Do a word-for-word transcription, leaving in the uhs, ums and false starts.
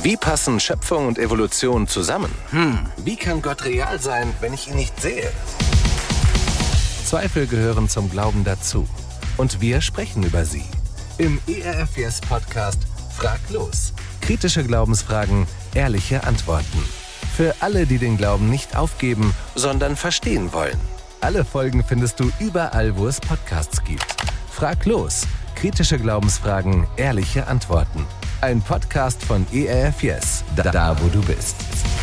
Wie passen Schöpfung und Evolution zusammen? Hm. Wie kann Gott real sein, wenn ich ihn nicht sehe? Zweifel gehören zum Glauben dazu. Und wir sprechen über sie. Im E R F Yes Podcast Frag los. Kritische Glaubensfragen, ehrliche Antworten. Für alle, die den Glauben nicht aufgeben, sondern verstehen wollen. Alle Folgen findest du überall, wo es Podcasts gibt. Frag los. Kritische Glaubensfragen, ehrliche Antworten. Ein Podcast von E R F Yes. Da, da wo du bist.